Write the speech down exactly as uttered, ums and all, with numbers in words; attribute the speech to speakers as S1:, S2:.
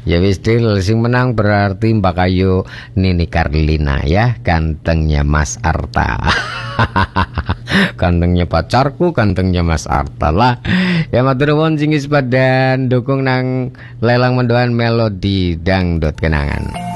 S1: Ya wis deal, sing menang berarti Mbak Ayu Nini Carlina ya, gantengnya Mas Arta. Gantengnya pacarku, gantengnya Mas Arta lah. Ya matur nuwun sing wis padha dukung nang lelang mendoan melodi dangdut kenangan.